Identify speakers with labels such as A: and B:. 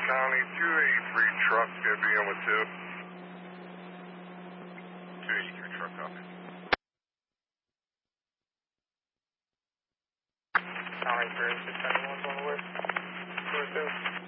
A: County 283 truck, gonna be in with 2. 283 truck, copy. County 3671's on the way. 282.